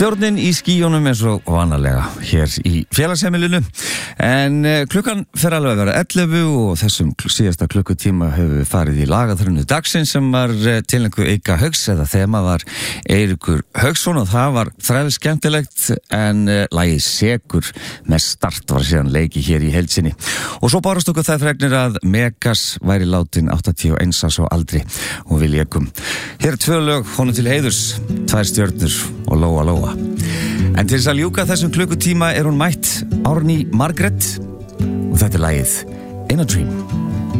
Stjórnin í skíjónum eins og vanalega hér í félagsheimilinu en klukkan fer alveg að vera 11 og þessum síðasta klukkutíma hefur við farið í lagaþrunu dagsins sem var tilnefngu Eika Hauks eða þema var Eiríkur Hauksson og það var þræðilega skemmtilegt en lagið Sekur með start var síðan leiki hér í heild sinni og svo bárast okkur það fregnir að Megas væri látin 81 árs á aldri og við lékum. Hér tvö lög honum til heiðurs, 2 stjörnur og Lóa Lóa. En til þess að ljúka þessum klukkutíma hún mætt Árný Margrét og þetta er lagið In a Dream.